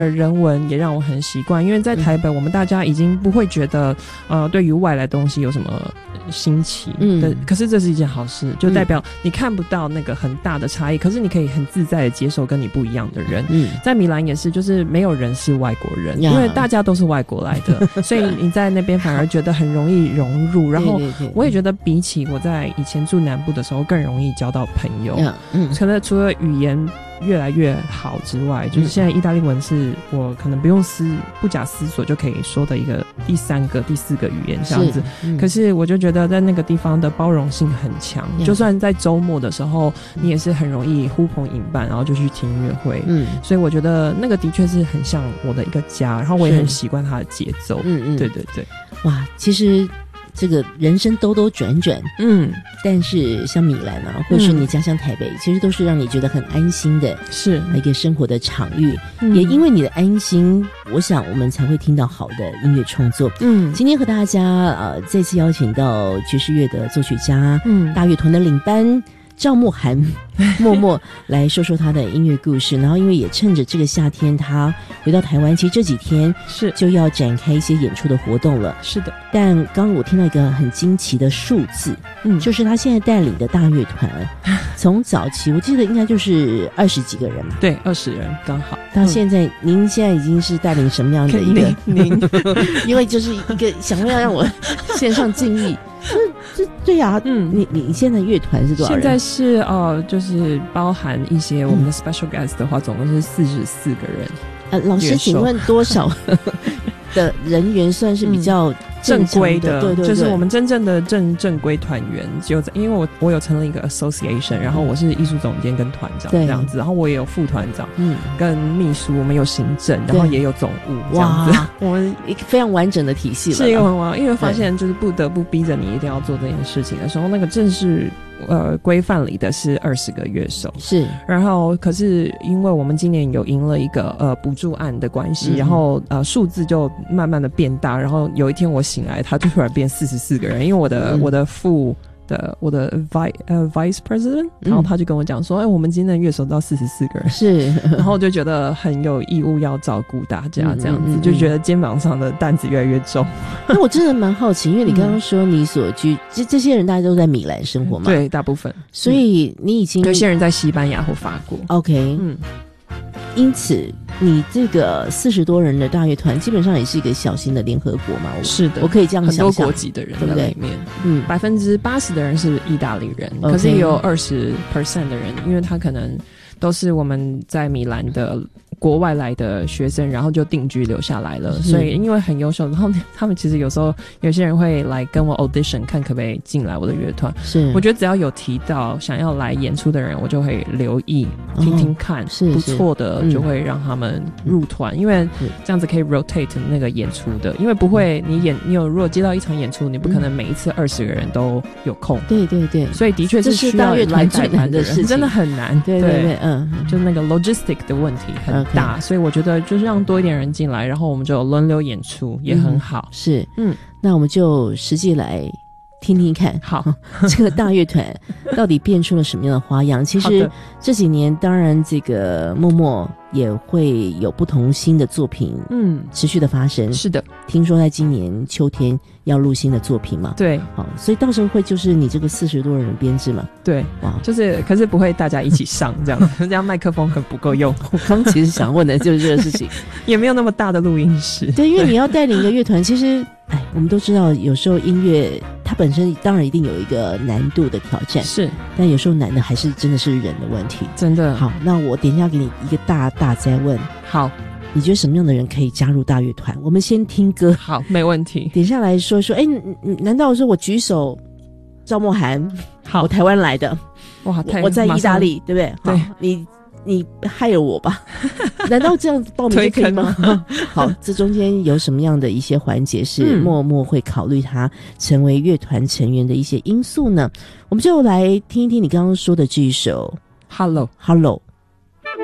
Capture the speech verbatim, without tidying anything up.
人文也让我很习惯，因为在台北我们大家已经不会觉得呃对于外来东西有什么新奇的、嗯、可是这是一件好事，就代表你看不到那个很大的差异、嗯、可是你可以很自在的接受跟你不一样的人、嗯、在米兰也是，就是没有人是外国人、嗯、因为大家都是外国来的所以你在那边反而觉得很容易融入然后我也觉得比起我在以前住南部的时候更容易交到朋友、嗯嗯、可能除了语言越来越好之外，就是现在意大利文是我可能不用思不假思索就可以说的一个第三个第四个语言这样子、嗯、可是我就觉得在那个地方的包容性很强、嗯、就算在周末的时候你也是很容易呼朋引伴然后就去听音乐会，嗯，所以我觉得那个的确是很像我的一个家，然后我也很习惯它的节奏，嗯嗯，对对对， 哇，其实这个人生兜兜转转，嗯，但是像米兰啊，或是你家乡台北、嗯、其实都是让你觉得很安心的，是一个生活的场域、嗯、也因为你的安心，我想我们才会听到好的音乐创作。嗯，今天和大家呃再次邀请到爵士乐的作曲家，嗯，大乐团的领班赵慕涵默默来说说他的音乐故事，然后因为也趁着这个夏天他回到台湾，其实这几天是就要展开一些演出的活动了，是的，但刚刚我听到一个很惊奇的数字，嗯，就是他现在带领的大乐团从早期我记得应该就是二十几个人嘛， 对，二十人刚好， 到现在、嗯、您现在已经是带领什么样的一个您因为就是一个想要让我线上敬意这对啊，嗯，你你现在乐团是多少人？ 现在是呃，就是包含一些我们的 special guest 的话，嗯、总共是四十四个人。 呃，老师，请问多少的人员算是比较正规的？ 对对对， 就是我们真正的正正规团员，就在因为我我有成立一个 association， 然后我是艺术总监跟团长这样子，然后我也有副团长，嗯，跟秘书，我们有行政，然后也有总务这样子， 我们一个非常完整的体系了， 是一个很完，因为发现就是不得不逼着你一定要做这件事情的时候，那个正式呃规范里的是二十个乐手，是，然后可是因为我们今年有赢了一个呃补助案的关系，嗯、然后呃数字就慢慢的变大，然后有一天我醒来，他就突然变四十四个人，因为我的、嗯、我的副的我的 vice 呃 vice president， 然后他就跟我讲说，哎、嗯，我们今天的乐手到四十四个人，是，然后就觉得很有义务要照顾大家，这样子、嗯嗯嗯、就觉得肩膀上的担子越来越重。 那我真的蛮好奇，因为你刚刚说你所居这、嗯、这些人大家都在米兰生活嘛？ 对，大部分。 所以你已经有些人在西班牙或法国。 OK， 嗯。因此你这个四十多人的大乐团基本上也是一个小型的联合国嘛， 是的， 我可以这样想象， 很多国籍的人在里面，嗯，百分之八十的人是意大利人， okay. 可是也有二十 percent 的人，因为他可能都是我们在米兰的国外来的学生，然后就定居留下来了，所以因为很优秀，然后他们其实有时候有些人会来跟我 audition 看可不可以进来我的乐团，是，我觉得只要有提到想要来演出的人，我就会留意听听看，是、哦、不错的就会让他们入团、嗯、因为这样子可以 rotate 那个演出的，因为不会你演你有如果接到一场演出，你不可能每一次二十个人都有空， 对对对， 所以的确是需要来带团的事情，真的很难， 对对对，嗯， 就是那个 logistic 的问题很大， okay. 所以我觉得就是让多一点人进来，然后我们就轮流演出也很好、嗯、 是，嗯，那我们就实际来听听看，好，这个大乐团到底变出了什么样的花样。其实这几年当然这个默默也会有不同新的作品嗯持续的发生，是的，听说在今年秋天要录新的作品嘛，对，好，所以到时候会就是你这个四十多人的编制嘛， 对，哇，就是可是不会大家一起上这样这样麦克风很不够用我刚其实想问的就是这个事情也没有那么大的录音室， 对，因为你要带领一个乐团其实哎，我们都知道有时候音乐它本身当然一定有一个难度的挑战，是，但有时候难的还是真的是人的问题，真的。好，那我等一下给你一个大大哉问，好，你觉得什么样的人可以加入大乐团？我们先听歌， 好，没问题。 等一下来说说，哎，难道说我举手赵默涵，好，我台湾来的，哇，我, 我在意大利，对不对？对，你你害了我吧？难道这样报名就可以吗？好，这中间有什么样的一些环节是默默会考虑他成为乐团成员的一些因素呢？我们就来听一听你刚刚说的这一首 Hello Hello。